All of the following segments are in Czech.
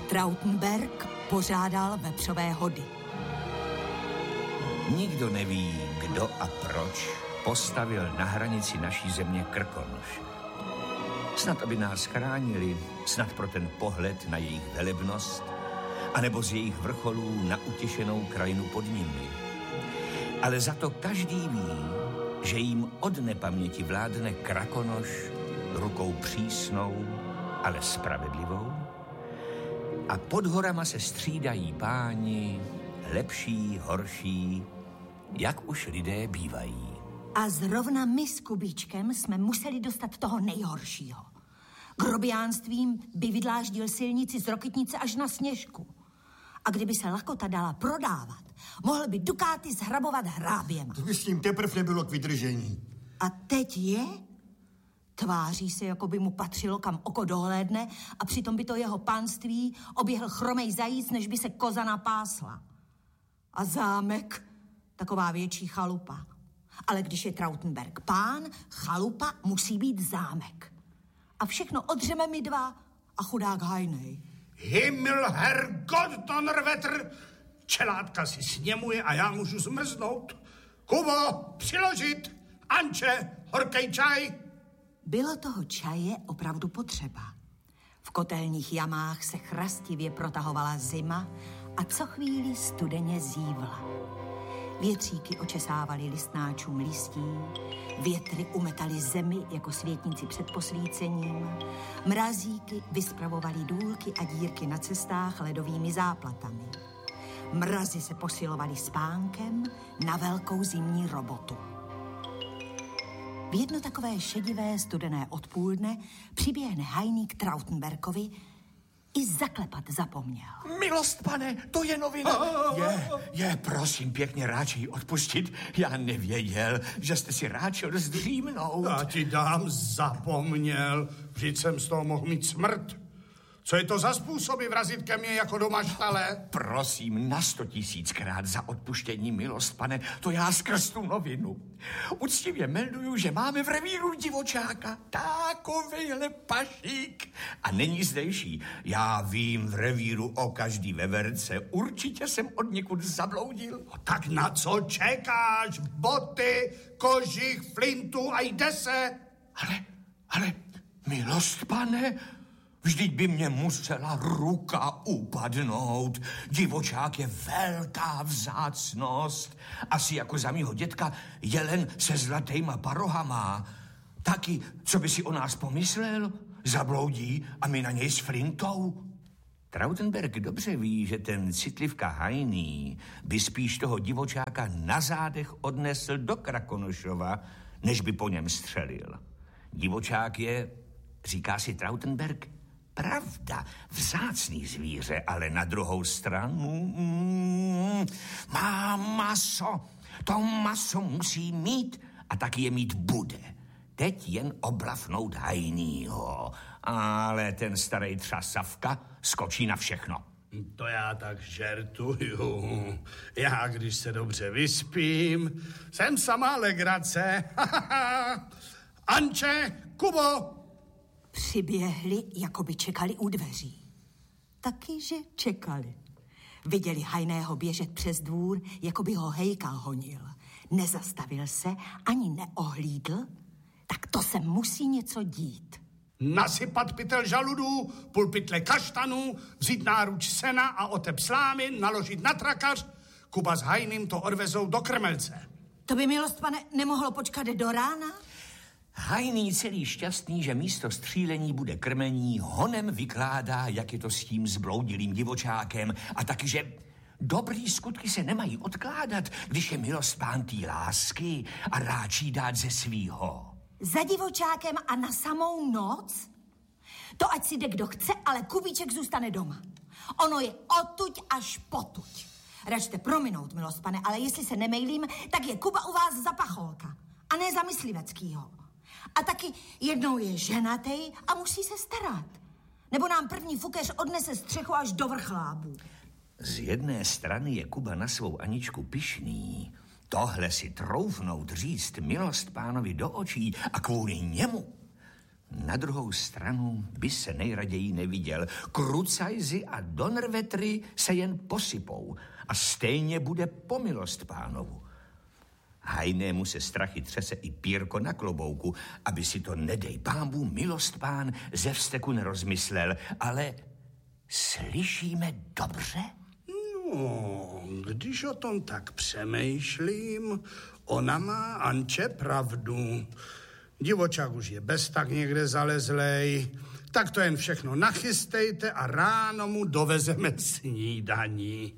Trautenberg pořádal vepřové hody. Nikdo neví, kdo a proč postavil na hranici naší země krkonoše. Snad, aby nás chránili, snad pro ten pohled na jejich velebnost, anebo z jejich vrcholů na utěšenou krajinu pod nimi. Ale za to každý ví, že jim od nepaměti vládne krakonoš rukou přísnou, ale spravedlivou. A pod horama se střídají páni, lepší, horší, jak už lidé bývají. A zrovna my s Kubíčkem jsme museli dostat toho nejhoršího. Grobiánstvím by vydláždil silnici z Rokytnice až na Sněžku. A kdyby se lakota dala prodávat, mohl by dukáty zhrabovat hráběma. To by s ním teprv nebylo k vydržení. A teď je? Tváří se, jako by mu patřilo, kam oko dohlédne, a přitom by to jeho pánství oběhl chromej zajíc, než by se koza napásla. A zámek, taková větší chalupa. Ale když je Trautenberg pán, chalupa musí být zámek. A všechno odřeme my dva a chudák Hajnej. Himmel, Herrgott, Donnerwetter! Čelátka si sněmuje a já můžu zmrznout. Kubo, přiložit! Anče, horkej čaj! Bylo toho čaje opravdu potřeba. V kotelních jamách se chrastivě protahovala zima a co chvíli studeně zívla. Větříky očesávaly listnáčům listí, větry umetaly zemi jako světníci před posvícením, mrazíky vyspravovaly důlky a dírky na cestách ledovými záplatami. Mrazy se posilovaly spánkem na velkou zimní robotu. V jedno takové šedivé studené odpoledne přiběhne Hajný k Trautenbergovi, i zaklepat zapomněl. Milost, pane, to je novina. Prosím pěkně, ráčej odpustit. Já nevěděl, že jste si ráčil zdřímnout. Já ti dám zapomněl. Vždyť jsem z toho mohl mít smrt. Co je to za způsoby vrazit ke mně jako do maštale? Prosím, na 100 000krát za odpuštění, milost, pane, to já skrz tu novinu. Uctivě melduju, že máme v revíru divočáka. Takovejhle pašík. A není zdejší. Já vím v revíru o každý veverce. Určitě jsem od někud zabloudil. No, tak na co čekáš? Boty, kožich, flintu a jde se. Ale, milost, pane, vždyť by mě musela ruka upadnout. Divočák je velká vzácnost. Asi jako za mýho dětka jelen se zlatýma parohama. Taky, co by si o nás pomyslel? Zabloudí a my na něj s flintou? Trautenberg dobře ví, že ten citlivka Hajný by spíš toho divočáka na zádech odnesl do Krakonošova, než by po něm střelil. Divočák je, říká si Trautenberg, pravda, vzácný zvíře, ale na druhou stranu má maso. To maso musí mít a taky je mít bude. Teď jen oblafnout Hajnýho, ale ten starý třasavka skočí na všechno. To já tak žertuju. Já, když se dobře vyspím, jsem samá legrace. Anče, Kubo! Přiběhli, jako by čekali u dveří. Taky, že čekali. Viděli Hajného běžet přes dvůr, jako by ho hejkal honil. Nezastavil se, ani neohlídl. Tak to se musí něco dít. Nasypat pytel žaludů, půl pytle kaštanů, vzít náruč sena a otep slámy, naložit na trakař. Kuba s Hajným to odvezou do krmelce. To by, milost, pane, nemohlo počkat do rána? Hajný celý šťastný, že místo střílení bude krmení, honem vykládá, jak je to s tím zbloudilým divočákem a taky, že dobrý skutky se nemají odkládat, když je milost pán tý lásky a ráčí dát ze svýho. Za divočákem a na samou noc? To ať si jde kdo chce, ale Kubíček zůstane doma. Ono je odtuď až potuď. Račte prominout, milost pane, ale jestli se nemejlím, tak je Kuba u vás za pacholka a ne za mysliveckýho. A taky jednou je ženatej a musí se starat. Nebo nám první fukeř odnese střechu až do vrchlábů. Z jedné strany je Kuba na svou Aničku pyšný. Tohle si troufnout říct milost pánovi do očí a kvůli němu. Na druhou stranu by se nejraději neviděl. Krucajzy a Donnerwettry se jen posypou a stejně bude po milost pánovu. Hajnému se strachy třese i pírko na klobouku, aby si to, nedej pámbu, milost pán ze vzteku nerozmyslel, ale slyšíme dobře? No, když o tom tak přemýšlím, ona má, Anče, pravdu. Divočák už je bez tak někde zalezlej, tak to jen všechno nachystejte a ráno mu dovezeme snídaní.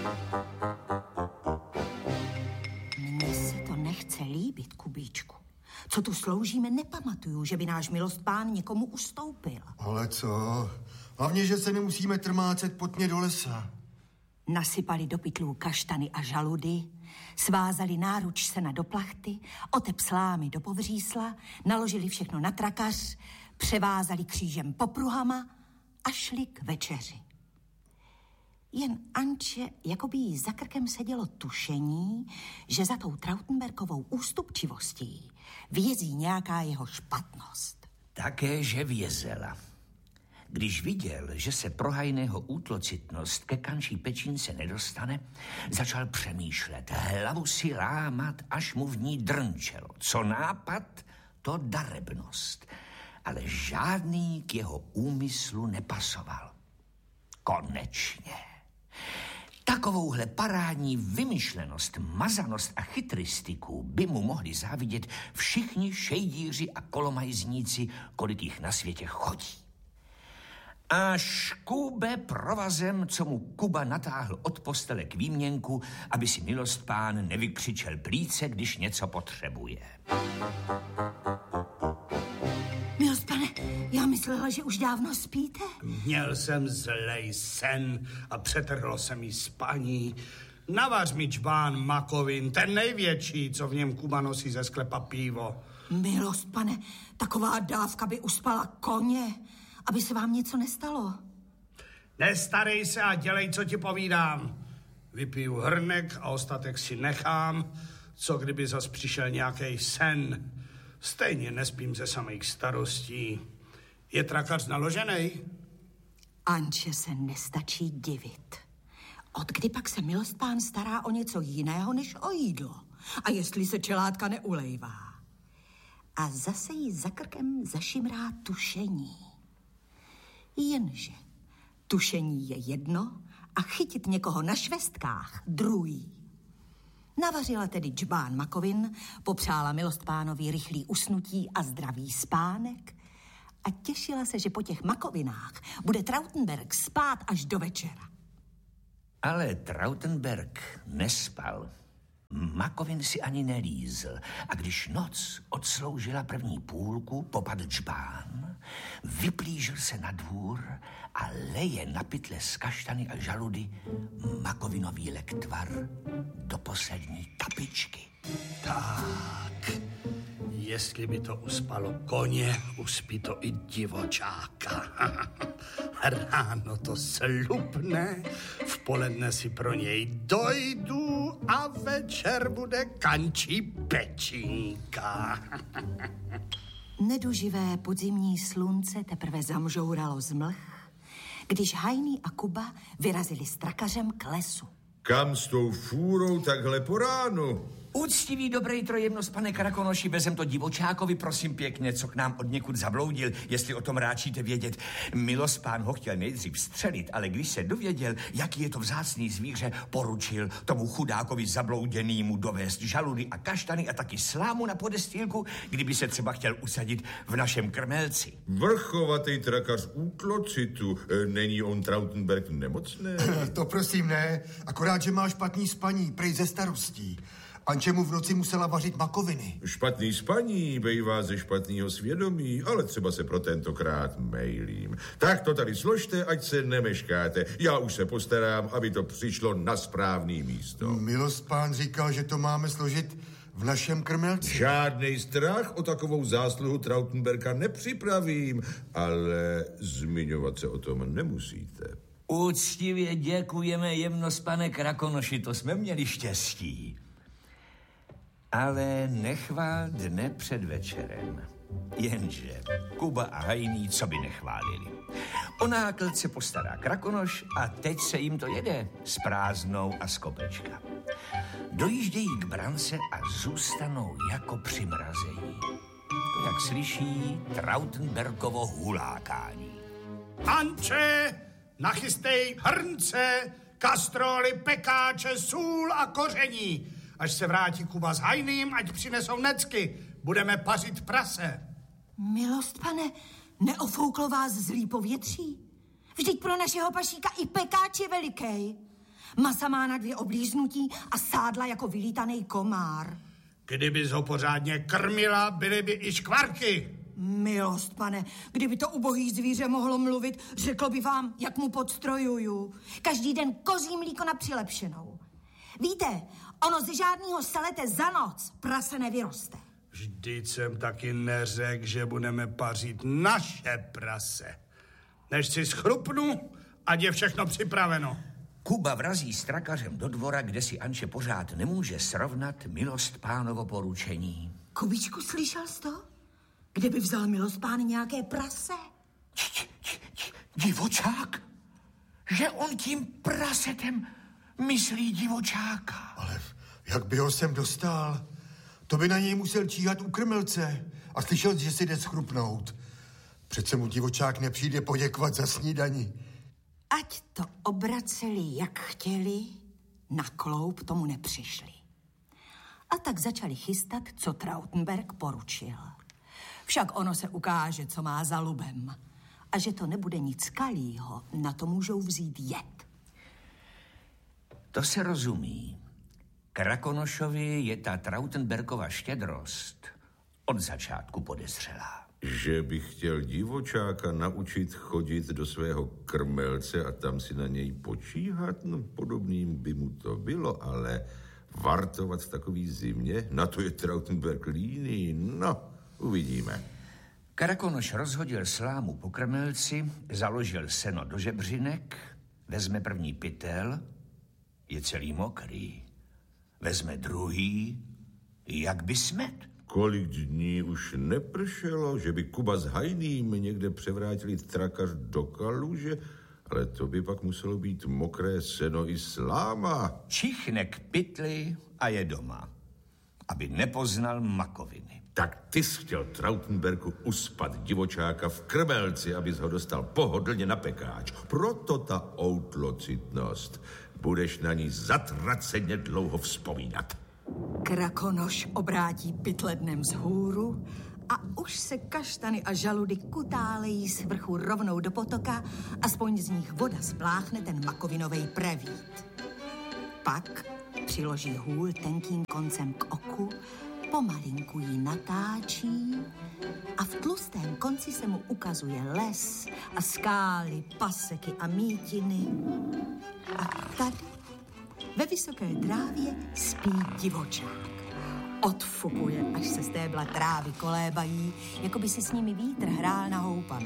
Mně se to nechce líbit, Kubíčku. Co tu sloužíme, nepamatuju, že by náš milost pán někomu ustoupil. Ale co? Hlavně, že se nemusíme trmácet potně do lesa. Nasypali do pytlů kaštany a žaludy, svázali náruč sena do plachty, otep slámy do povřísla, naložili všechno na trakař, převázali křížem popruhama a šli k večeři. Jen Anče, jako by jí za krkem sedělo tušení, že za tou Trautenbergovou ústupčivostí vězí nějaká jeho špatnost. Také, že vězela. Když viděl, že se pro Hajného útlocitnost ke kančí pečínce nedostane, začal přemýšlet, hlavu si lámat, až mu v ní drnčelo. Co nápad, to darebnost. Ale žádný k jeho úmyslu nepasoval. Konečně. Takovouhle parádní vymyšlenost, mazanost a chytristiku by mu mohli závidět všichni šejdíři a kolomajzníci, kolik jich na světě chodí. A škůbe provazem, co mu Kuba natáhl od postele k výměnku, aby si milost pán nevykřičel plíce, když něco potřebuje. Milost pane, já myslela, že už dávno spíte. Měl jsem zlej sen a přetrhlo se mi spaní. Navař mi džbán makovin, ten největší, co v něm Kuba nosí ze sklepa pivo. Milost pane, taková dávka by uspala koně, aby se vám něco nestalo. Nestarej se a dělej, co ti povídám. Vypiju hrnek a ostatek si nechám, co kdyby zas přišel nějaký sen. Stejně nespím ze samých starostí. Je trakař naloženej? Anče se nestačí divit. Od kdy pak se milost pán stará o něco jiného než o jídlo? A jestli se čeládka neulejvá? A zase jí za krkem zašimrá tušení. Jenže tušení je jedno a chytit někoho na švestkách druhý. Navařila tedy džbán makovin, popřála milost pánovi rychlý usnutí a zdravý spánek a těšila se, že po těch makovinách bude Trautenberg spát až do večera. Ale Trautenberg nespal. Makovin si ani nelízl a když noc odsloužila první půlku, popadl džbán, vyplížil se na dvůr a leje na pytle z kaštany a žaludy makovinový lektvar do poslední kapičky. Tak, jestli by to uspalo koně, uspí to i divočáka. Ráno to slupne, v poledne si pro něj dojdu a večer bude kančí pečínka. Neduživé podzimní slunce teprve zamžouralo z mlh, když Hajný a Kuba vyrazili s trakařem k lesu. Kam s tou fůrou takhle po ránu? Úctivý, dobrý trojjemnost, pane Krakonoši, vezem to divočákovi, prosím pěkně, co k nám od někud zabloudil, jestli o tom ráčíte vědět. Milost pán ho chtěl nejdřív střelit, ale když se dověděl, jaký je to vzácný zvíře, poručil tomu chudákovi zablouděnýmu dovést žaludy a kaštany a taky slámu na podestýlku, kdyby se třeba chtěl usadit v našem krmelci. Vrchovatý trakař útlocitu. Není on Trautenberg nemocný? To prosím ne, akorát, že má špatný spaní, prej ze starostí. Anče mu v noci musela vařit makoviny. Špatný spaní bejvá ze špatného svědomí, ale třeba se pro tentokrát mejlím. Tak to tady složte, ať se nemeškáte. Já už se postarám, aby to přišlo na správný místo. Milost pán říkal, že to máme složit v našem krmelci. Žádnej strach o takovou zásluhu Trautenberga nepřipravím, ale zmiňovat se o tom nemusíte. Úctivě děkujeme, jemnost, pane Krakonoši, to jsme měli štěstí. Ale nechvál dne před večerem. Jenže Kuba a Hajný co by nechválili. O náklad se postará Krakonoš a teď se jim to jede s prázdnou a z kopečka. Dojíždějí k brance a zůstanou jako přimrazení. To, jak slyší Trautenbergovo hulákání. Anče, nachystej hrnce, kastroly, pekáče, sůl a koření. Až se vrátí Kuba s Hajným, ať přinesou necky. Budeme pařit prase. Milost, pane, neofouklo vás zlý povětří? Vždyť pro našeho pašíka i pekáč je veliký. Masa má na 2 oblíznutí a sádla jako vylítaný komár. Kdybys ho pořádně krmila, byly by i škvarky. Milost, pane, kdyby to ubohý zvíře mohlo mluvit, řeklo by vám, jak mu podstrojuju. Každý den kozí mlíko na přilepšenou. Víte, ono ze žádného selete za noc prase nevyroste. Vždyť jsem taky neřekl, že budeme pařit naše prase. Než si schrupnu, ať je všechno připraveno. Kuba vrazí s trakařem do dvora, kde si Anče pořád nemůže srovnat Milost pánovo poručení. Kubičku, slyšel jsi to? Kde by vzal Milost pán nějaké prase? Divočák? Že on tím prasetem myslí divočáka? Ale jak by ho sem dostal? To by na něj musel číhat u krmelce a slyšel, že si jde schrupnout. Přece mu divočák nepřijde poděkovat za snídani. Ať to obraceli, jak chtěli, na kloup tomu nepřišli. A tak začali chystat, co Trautenberg poručil. Však ono se ukáže, co má za lubem. A že to nebude nic kalýho, na to můžou vzít jed. To se rozumí. Krakonošovi je ta Trautenbergova štědrost od začátku podezřelá. Že bych chtěl divočáka naučit chodit do svého krmelce a tam si na něj počíhat? No, podobným by mu to bylo, ale vartovat v takový zimě? Na to je Trautenberg líný. No, uvidíme. Krakonoš rozhodil slámu po krmelci, založil seno do žebřinek, vezme první pytel, je celý mokrý. Vezme druhý, jak by smet. Kolik dní už nepršelo, že by Kuba s Hajným někde převrátili trakař do kaluže, ale to by pak muselo být mokré seno i sláma. Čichne k pytli a je doma, aby nepoznal makoviny. Tak ty jsi chtěl Trautenbergu uspat divočáka v krmelci, abys ho dostal pohodlně na pekáč. Proto ta outlocitnost. Budeš na ní zatraceně dlouho vzpomínat. Krakonoš obrátí pytle dnem vzhůru a už se kaštany a žaludy kutálejí z vrchu rovnou do potoka, aspoň z nich voda spláchne ten makovinovej prevít. Pak přiloží hůl tenkým koncem k oku, pomalinku ji natáčí a v tlustém konci se mu ukazuje les a skály, paseky a mítiny. A tady ve vysoké trávě spí divočák. Odfukuje, až se stébla trávy kolébají, jako by si s nimi vítr hrál na houpanu.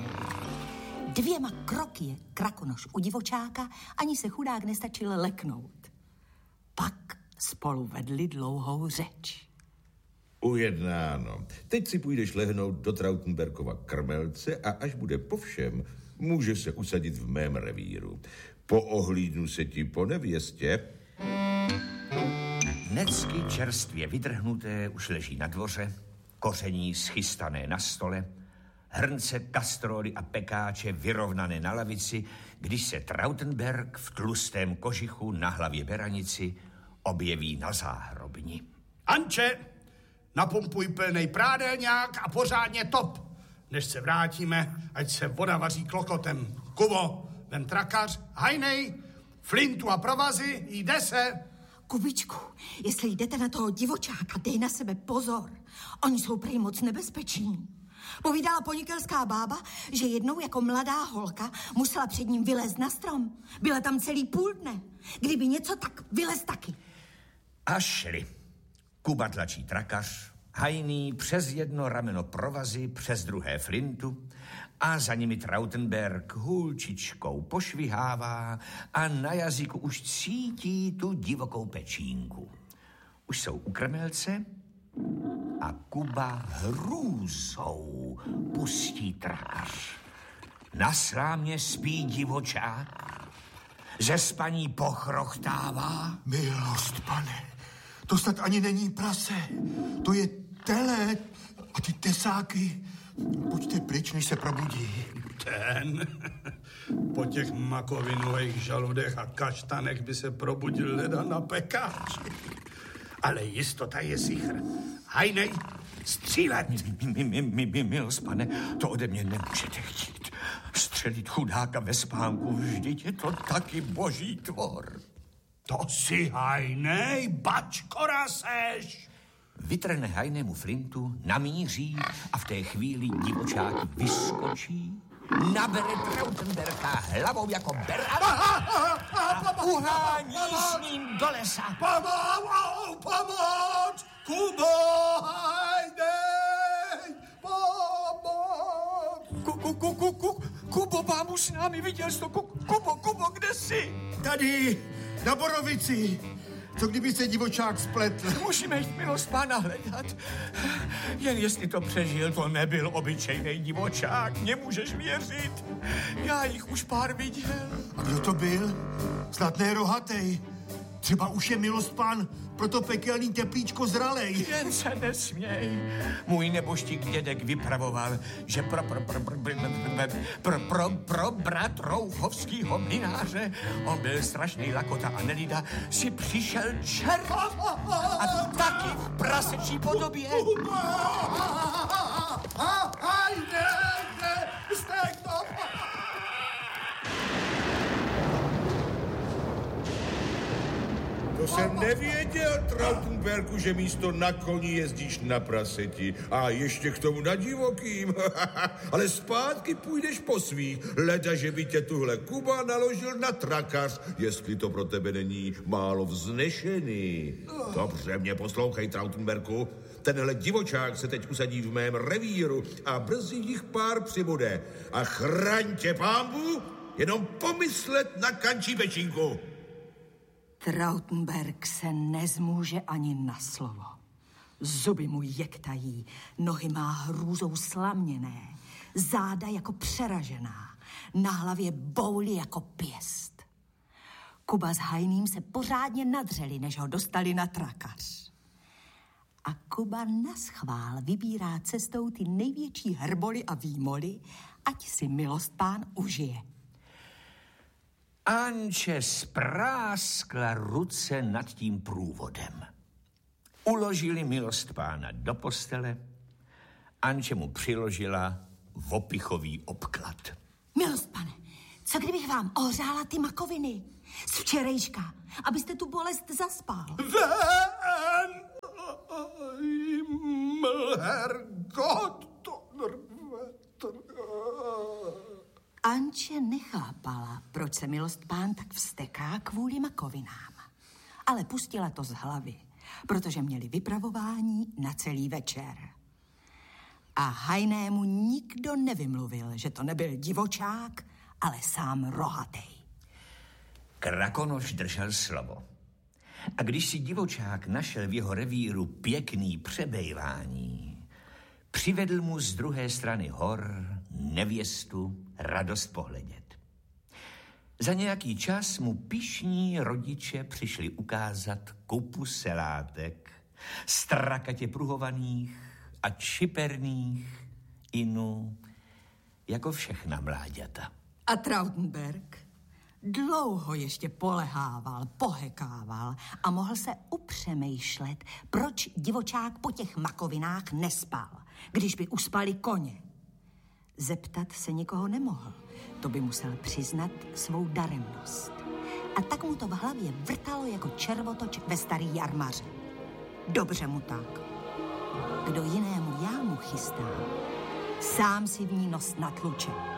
2 kroky je Krakonoš u divočáka, ani se chudák nestačil leknout. Pak spolu vedli dlouhou řeč. Ujednáno. Teď si půjdeš lehnout do Trautenbergova krmelce a až bude po všem, může se usadit v mém revíru. Poohlídnu se ti po nevěstě. Necky čerstvě vydrhnuté už leží na dvoře, koření schystané na stole, hrnce, kastroly a pekáče vyrovnané na lavici, když se Trautenberg v tlustém kožichu na hlavě beranici objeví na záhrobni. Anče, napumpuj plnej prádelňák a pořádně top. Než se vrátíme, ať se voda vaří klokotem. Kubo, vem trakař, Hajnej, flintu a provazy, jde se. Kubičku, jestli jdete na toho divočáka, dej na sebe pozor. Oni jsou prej moc nebezpeční. Povídala ponikelská bába, že jednou jako mladá holka musela před ním vylézt na strom. Byla tam celý půl dne. Kdyby něco, tak vylez taky. A šli. Kuba tlačí trakař, Hajný přes jedno rameno provazy, přes druhé flintu a za nimi Trautenberg hůlčičkou pošvihává a na jazyku už cítí tu divokou pečínku. Už jsou u krmelce A Kuba hrůzou pustí trakař. Na slámě spí divočák, ze spaní pochrochtává. Milost, pane, to snad ani není prase. To je tele a ty tesáky. Pojďte pryč, než se probudí. Ten po těch makovinových žaludech a kaštanech by se probudil leda na pekáči. Ale jistota je sichr. Hajnej, střílet! Milost, pane, to ode mě nemůžete chtít. Střelit chudáka ve spánku, vždyť je to taky boží tvor. To si Hajnej, bačkora seš! Vytrhne Hajnému flintu, namíří a v té chvíli divočák vyskočí, nabere Trautenberka hlavou jako beran a uhání s ním do lesa. Pomoc! Kubo, Hajnej! Pomoc! Kubo, mámu s námi, viděl jsi to? Kubo, kde jsi? Tady, na borovici. Co kdyby se divočák spletl? Musíme jít, milost pána, hledat. Jen jestli to přežil, to nebyl obyčejný divočák. Nemůžeš věřit. Já jich už pár viděl. A kdo to byl? Snad ne rohatej. Třeba už je milost pán pro to pekelný teplíčko zralej. Jen se nesměj. Můj neboštík dědek vypravoval, že pro brat Rouchovskýho mlynáře, on byl strašný lakota a nelida, si přišel čert a taky v prasečí podobě. To jsem nevěděl, Trautenberku, že místo na koni jezdíš na praseti. A ještě k tomu na divokým. Ale zpátky půjdeš po svých. Leda, že by tě tuhle Kuba naložil na trakař, jestli to pro tebe není málo vznešený. Dobře mě poslouchej, Trautenberku. Tenhle divočák se teď usadí v mém revíru a brzy jich pár přibude. A chraň tě, pánbu, jenom pomyslet na kančí pečínku. Trautenberg se nezmůže ani na slovo. Zuby mu jektají, nohy má hrůzou slaměné, záda jako přeražená, na hlavě bouli jako pěst. Kuba s Hajným se pořádně nadřeli, než ho dostali na trakař. A Kuba naschvál vybírá cestou ty největší hrboly a výmoly, ať si milost pán užije. Anče spráskla ruce nad tím průvodem. Uložili milost pána do postele, Anče mu přiložila opichový obklad. Milost pane, co kdybych vám ohřála ty makoviny z včerejška, abyste tu bolest zaspal? Ven! Herrgott, Anče nechápala, proč se milost pán tak vzteká kvůli makovinám. Ale pustila to z hlavy, protože měli vypravování na celý večer. A Hajnému nikdo nevymluvil, že to nebyl divočák, ale sám rohatej. Krakonoš držel slovo. A když si divočák našel v jeho revíru pěkný přebejvání, přivedl mu z druhé strany hor nevěstu radost pohledět. Za nějaký čas mu pyšní rodiče přišli ukázat kupu selátek, strakatě pruhovaných a čiperných inu, jako všechna mláďata. A Trautenberg dlouho ještě polehával, pohekával a mohl se upřemýšlet, proč divočák po těch makovinách nespal, když by uspali koně. Zeptat se nikoho nemohl, to by musel přiznat svou daremnost. A tak mu to v hlavě vrtalo jako červotoč ve starý jarmaře. Dobře mu tak. Kdo jinému jámu chystá, sám si v ní nos natluče.